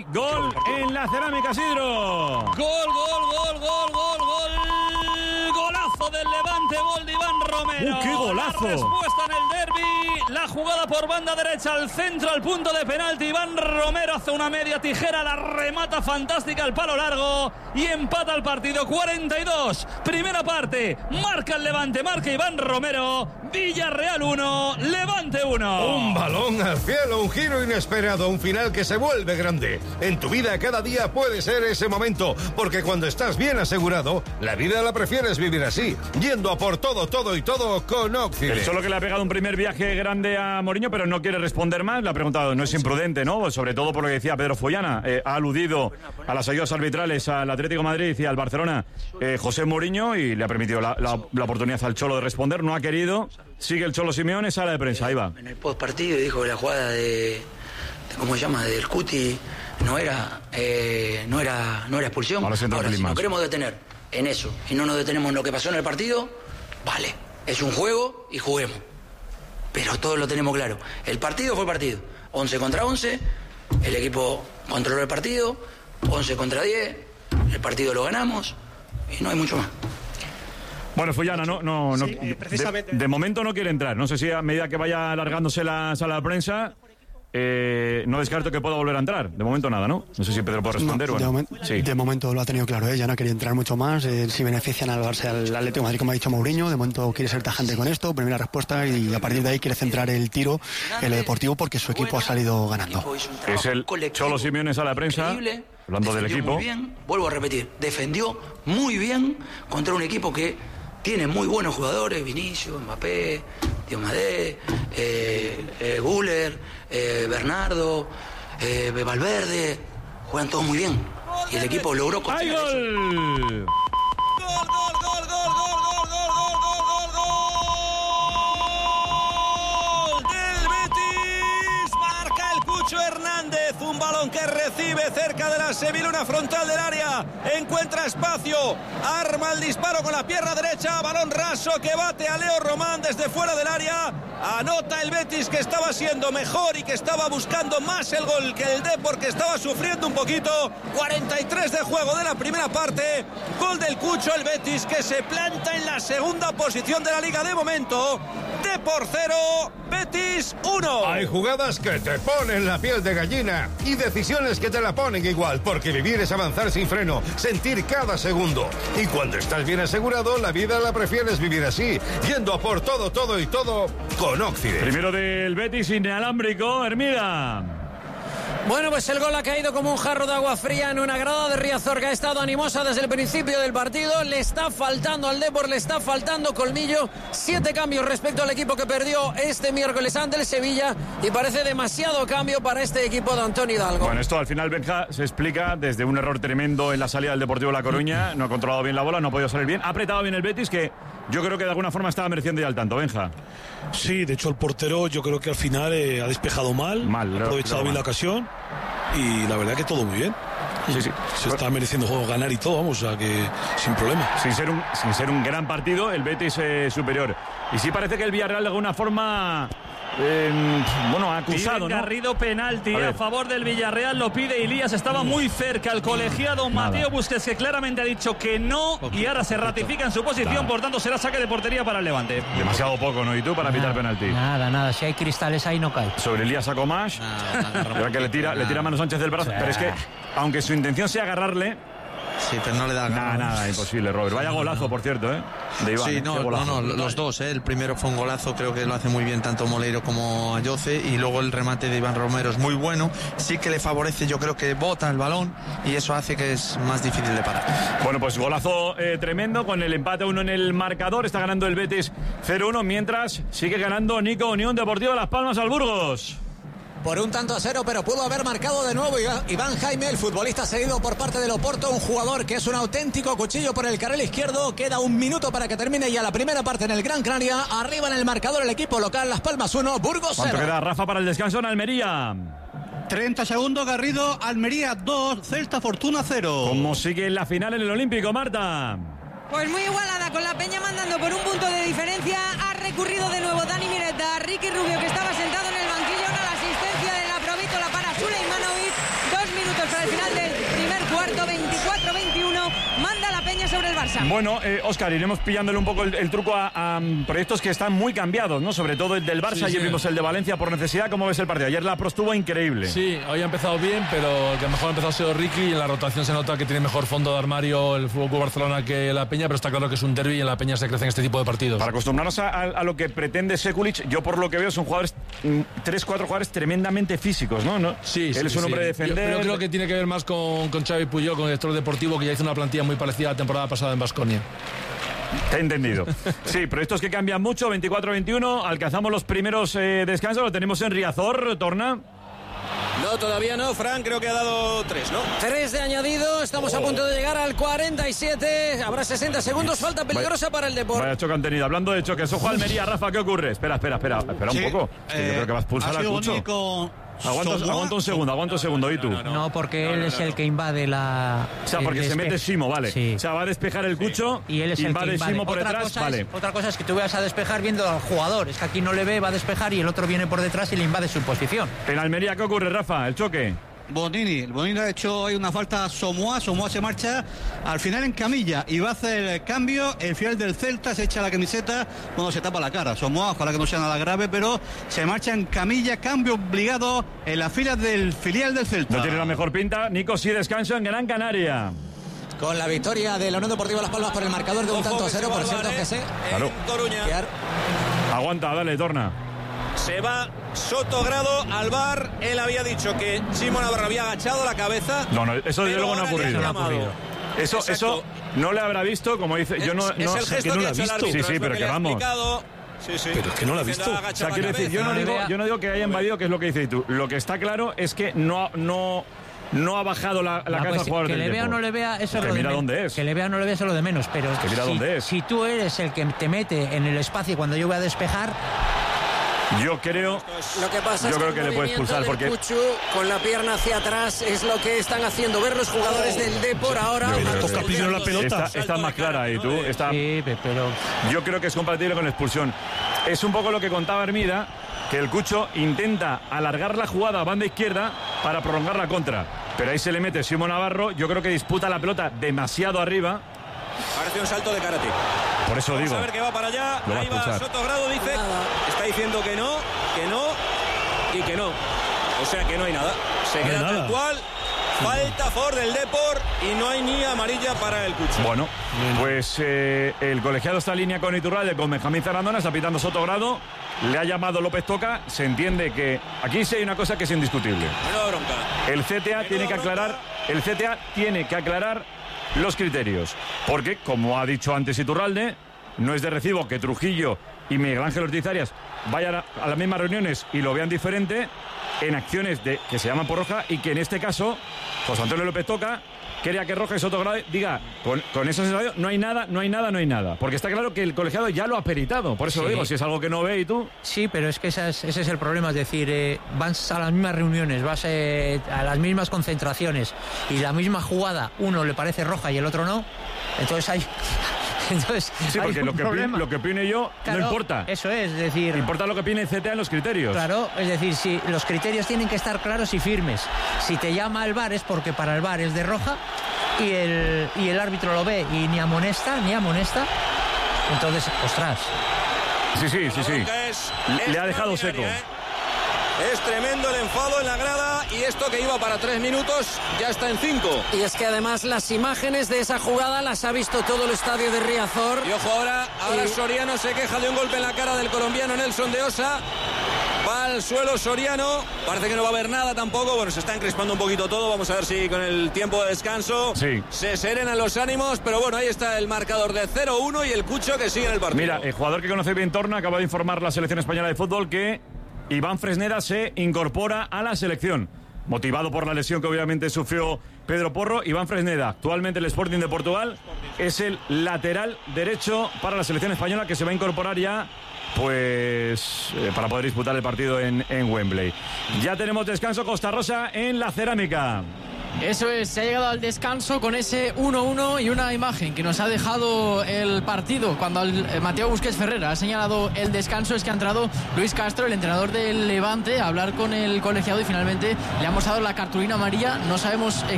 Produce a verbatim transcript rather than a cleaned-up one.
Gol en la Cerámica, Sidro. Gol, gol, gol, gol, gol, gol. Golazo del Levante, gol de Iván Romero. ¡Uh, qué golazo! La respuesta en el derbi. La jugada por banda derecha al centro, al punto de penalti. Iván Romero hace una media tijera, la remata fantástica al palo largo y empata el partido. cuarenta y dos. Primera parte. Marca el Levante, marca Iván Romero. Villarreal uno, Levante uno. Un balón al cielo, un giro inesperado, un final que se vuelve grande. En tu vida cada día puede ser ese momento, porque cuando estás bien asegurado, la vida la prefieres vivir así, yendo a por todo, todo y todo con Occident. El Cholo que le ha pegado un primer viaje grande a Mourinho, pero no quiere responder más. Le ha preguntado, no es imprudente, ¿no? Sobre todo por lo que decía Pedro Follana. Eh, ha aludido a las ayudas arbitrales al Atlético de Madrid y al Barcelona eh, José Mourinho, y le ha permitido la, la, la oportunidad al Cholo de responder. No ha querido. Sigue el Cholo Simeone, sala de prensa, ahí va. En el post partido dijo que la jugada de, de ¿cómo se llama? Del Cuti no era, eh, no era, no era expulsión. Ahora, Ahora si nos queremos detener en eso y no nos detenemos en lo que pasó en el partido, vale, es un juego y juguemos. Pero todos lo tenemos claro. El partido fue partido. once contra once, el equipo controló el partido, once contra diez, el partido lo ganamos y no hay mucho más. Bueno, Follana, no, no, no sí, eh, precisamente. de, de momento no quiere entrar. No sé si a medida que vaya alargándose la sala de prensa, eh, no descarto que pueda volver a entrar. De momento nada, ¿no? No sé si Pedro puede responder. No, bueno. de, momen- sí. de momento lo ha tenido claro, ¿eh? Ya no quería entrar mucho más. Eh, si benefician al Barça, al Atlético de Madrid, como ha dicho Mourinho, de momento quiere ser tajante con esto, primera respuesta, y a partir de ahí quiere centrar el tiro en lo deportivo porque su equipo ha salido ganando. Es el Cholo Simeone, sala de prensa, Increíble. hablando del Defendió equipo. Muy bien, vuelvo a repetir, defendió muy bien contra un equipo que tiene muy buenos jugadores: Vinicius, Mbappé, Diomadé, eh, eh, Güler, eh, Bernardo, eh, Valverde. Juegan todos muy bien y el equipo logró ¡Ay, conseguir eso. gol! Gol, gol, gol, gol, gol, gol, gol, gol, gol, gol del Betis. Marca el Cucho Hernández, un balón que recibe cerca de la semiluna frontal del área, encuentra espacio, arma el disparo con la pierna derecha, balón raso que bate a Leo Román desde fuera del área. Anota el Betis, que estaba siendo mejor y que estaba buscando más el gol que el Depor, que estaba sufriendo un poquito. cuarenta y tres de juego de la primera parte. Gol del Cucho, el Betis, que se planta en la segunda posición de la liga de momento. Depor cero, Betis uno. Hay jugadas que te ponen la piel de gallina y decisiones que te la ponen igual, porque vivir es avanzar sin freno, sentir cada segundo. Y cuando estás bien asegurado, la vida la prefieres vivir así, yendo a por todo, todo y todo con Occident. Primero del Betis, inalámbrico, Hermida. Bueno, pues el gol ha caído como un jarro de agua fría en una grada de Riazor, que ha estado animosa desde el principio del partido. Le está faltando al Depor, le está faltando colmillo. Siete cambios respecto al equipo que perdió este miércoles ante el Sevilla, y parece demasiado cambio para este equipo de Antonio Hidalgo. Bueno, esto al final, Benja, se explica desde un error tremendo en la salida del Deportivo La Coruña. No ha controlado bien la bola, no ha podido salir bien. Ha apretado bien el Betis, que yo creo que de alguna forma estaba mereciendo ya el tanto, Benja. Sí, de hecho el portero yo creo que al final eh, ha despejado mal, Mal, ha aprovechado lo- bien mal. la ocasión y la verdad que todo muy bien. Sí, sí. Se está mereciendo juego ganar y todo, vamos, o sea que sin problema. Sin ser un, sin ser un gran partido, el Betis eh, superior. Y sí parece que el Villarreal de alguna forma, eh, bueno, ha acusado, Pide ¿no? Garrido penalti A ver. a favor del Villarreal, lo pide Ilías, estaba muy cerca el colegiado Nada. Mateo Busquets, que claramente ha dicho que no, y ahora se ratifica en su posición, Nada. por tanto será saque de portería para el Levante. Demasiado poco, ¿no? Y tú para pitar penalti. Nada, nada, si hay cristales ahí no cae. Sobre Elías Sacomash, que le tira, le tira a Manu Sánchez del brazo, pero es que aunque su intención sea agarrarle, Sí, pero no le da nada, ganas. nada, imposible, Robert. Vaya golazo, por cierto, ¿eh? De Iván. Sí, ¿eh? no, Qué no, golazo. no, los dos, ¿eh? El primero fue un golazo, creo que lo hace muy bien tanto Moleiro como Ayoce, y luego el remate de Iván Romero es muy bueno. Sí que le favorece, yo creo que bota el balón y eso hace que es más difícil de parar. Bueno, pues golazo eh, tremendo, con el empate uno en el marcador. Está ganando el Betis cero uno, mientras sigue ganando Nico Unión Deportiva Las Palmas al Burgos. Por un tanto a cero, pero pudo haber marcado de nuevo Iván Jaime, el futbolista cedido por parte del Oporto, un jugador que es un auténtico cuchillo por el carril izquierdo. Queda un minuto para que termine ya la primera parte en el Gran Canaria. Arriba en el marcador el equipo local, Las Palmas uno, Burgos ¿Cuánto cero. queda, Rafa, para el descanso en Almería? treinta segundos, Garrido, Almería dos, Celta Fortuna cero. ¿Cómo sigue la final en el Olímpico, Marta? Pues muy igualada, con la Peña mandando por un punto de diferencia. Ha recurrido de nuevo Dani Mireta a Ricky Rubio, que estaba sentado en el banquillo. Una la asistencia de la Provítola para Suleimanovic. Dos minutos para cuarto, veinticuatro veintiuno, manda la Peña sobre el Barça. Bueno, eh, Óscar, iremos pillándole un poco el, el truco a, a um, proyectos que están muy cambiados, ¿no? Sobre todo el del Barça, Sí, ayer sí. vimos el de Valencia por necesidad. ¿Cómo ves el partido? Ayer la Pro estuvo increíble. Sí, hoy ha empezado bien, pero el que mejor ha empezado ha sido Ricky, y en la rotación se nota que tiene mejor fondo de armario el Fútbol Club Barcelona que la Peña, pero está claro que es un derbi y en la Peña se crece en este tipo de partidos. Para acostumbrarnos a, a, a lo que pretende Sekulic, yo por lo que veo son jugadores, mm, tres, cuatro jugadores tremendamente físicos, ¿no? ¿No? Sí, Él sí, es un sí. hombre de Yo- defender. Yo, creo que tiene que ver más con, con Xavi Puyol, con el director deportivo, que ya hizo una plantilla muy parecida a la temporada pasada en Baskonia. Te he entendido. Sí, proyectos que cambian mucho, veinticuatro veintiuno, alcanzamos los primeros eh, descansos, lo tenemos en Riazor, Torna. No, todavía no, Fran, creo que ha dado tres, ¿no? Tres de añadido, estamos a punto de llegar al cuarenta y siete, habrá sesenta segundos, falta peligrosa para el Depor. Vaya choque han tenido. Hablando de choques, ojo Almería, Rafa, ¿qué ocurre? Espera, espera, espera, espera Sí, un poco. Es que eh, yo creo que va a expulsar ha al sido Cucho. único Aguanta, Somoa. aguanta un segundo, aguanta un segundo, ¿y tú? No, porque él es el que invade la... O sea, el porque se despe- mete Simo, vale. Sí. O sea, va a despejar el Cucho Y él es el que invade invade. Simo por otra detrás, cosa vale. es, otra cosa es que tú vayas a despejar viendo al jugador. Es que aquí no le ve, va a despejar y el otro viene por detrás y le invade su posición. En Almería, ¿qué ocurre, Rafa? ¿El choque? Bonini, Bonini ha hecho hoy una falta a Somoa, Somoa se marcha al final en camilla y va a hacer el cambio, el fiel del Celta se echa la camiseta, bueno, se tapa la cara, Somoa, ojalá que no sea nada grave, pero se marcha en camilla, cambio obligado en las filas del filial del Celta. No tiene la mejor pinta. Nico, sí descanso en Gran Canaria. Con la victoria de la Unión Deportiva Las Palmas por el marcador de un Ojo, tanto a que cero, se va por al cierto, bar, que ¿eh? se... Claro. En Coruña. Aguanta, dale, Torna. Se va Sotogrado al bar. Él había dicho que Simón Navarro había agachado la cabeza. No, no, eso desde pero luego no ha ahora le han ocurrido. llamado. Eso, Exacto. eso no le habrá visto, como dice. Yo no, es, no es el sé gesto que no que lo ha ha hecho el visto. árbitro, Sí, sí, es lo pero que que le ha vamos. explicado. Sí, sí. Pero es que no lo ha Diciendo, visto. "Ha O sea, agachado quiero la decir, yo no, cabeza". digo, yo no digo que haya invadido, que es lo que dices tú. Lo que está claro es que no, no, no ha bajado la, la Ah, cabeza pues, al jugador que del le vea o Depor. no le vea, eso Que es lo de mira men- dónde es. Que le vea o no le vea, eso es lo de menos. Pero Que mira si, dónde es. si tú eres el que te mete en el espacio cuando yo voy a despejar, Yo creo, Lo que pasa yo es creo que que el le puede movimiento expulsar del porque Cuchu con la pierna hacia atrás es lo que están haciendo ver los jugadores del Depor ahora. Toca primero la pelota. Está, está más clara ahí, tú. Está, sí, pe- pero yo creo que es compatible con la expulsión. Es un poco lo que contaba Hermida, que el Cucho intenta alargar la jugada a banda izquierda para prolongar la contra. Pero ahí se le mete Simón Navarro. Yo creo que disputa la pelota demasiado arriba. Parece un salto de karate. Por eso Vamos digo. a ver que va para allá. Lo va a Ahí va expulsar. Sotogrado, dice. Está diciendo que no, que no y que no. O sea que no hay nada. Se No hay queda nada. tal cual. Falta a favor del Depor y no hay ni amarilla para el Cucho. Bueno, pues eh, el colegiado está en línea con Iturralde, con Benjamín Zarandona, está pitando Sotogrado. Le ha llamado López Toca. Se entiende que aquí sí hay una cosa que es indiscutible. Menuda bronca. El C T A tiene que aclarar, el C T A tiene que aclarar los criterios, porque como ha dicho antes Iturralde, no es de recibo que Trujillo y Miguel Ángel Ortiz Arias vayan a, a las mismas reuniones y lo vean diferente en acciones de que se llaman por roja y que en este caso José Antonio López Toca quería que Roja y Sotogrado diga con, con esa sensación no hay nada, no hay nada, no hay nada, porque está claro que el colegiado ya lo ha peritado, por eso Sí. lo digo, si es algo que no ve y tú. sí, pero es que esa es- ese es el problema. Es decir, eh, vas a las mismas reuniones, vas eh, a las mismas concentraciones y la misma jugada, uno le parece roja y el otro no. Entonces hay. Entonces, Sí, hay porque un lo que, opine, problema. lo que opine yo Claro, no importa. Eso es, es decir. Importa lo que opine el C T A en los criterios. Claro, es decir, si los criterios tienen que estar claros y firmes. Si te llama el V A R es porque para el V A R es de roja y el, y el árbitro lo ve y ni amonesta, ni amonesta. Entonces, ostras. Sí, sí, sí, La sí. bronca es Le ha dejado seco. extraordinaria, ¿eh? Es tremendo el enfado en la grada y esto que iba para tres minutos ya está en cinco. Y es que además las imágenes de esa jugada las ha visto todo el estadio de Riazor. Y ojo ahora, ahora Y- Soriano se queja de un golpe en la cara del colombiano Nelson de Osa. Va al suelo Soriano, parece que no va a haber nada tampoco. Bueno, se está encrespando un poquito todo. Vamos a ver si con el tiempo de descanso Sí. se serenan los ánimos. Pero bueno, ahí está el marcador de cero uno y el Cucho que sigue en el partido. Mira, el jugador que conoce bien Torna acaba de informar la selección española de fútbol que Iván Fresneda se incorpora a la selección. Motivado por la lesión que obviamente sufrió Pedro Porro, Iván Fresneda, actualmente el Sporting de Portugal, es el lateral derecho para la selección española que se va a incorporar ya, pues, eh, para poder disputar el partido en, en Wembley. Ya tenemos descanso Costa Rosa en la cerámica. Eso es, se ha llegado al descanso con ese uno uno y una imagen que nos ha dejado el partido cuando el, eh, Mateo Busquets Ferrera ha señalado el descanso. Es que ha entrado Luis Castro, el entrenador del Levante, a hablar con el colegiado y finalmente le ha mostrado la cartulina amarilla. No sabemos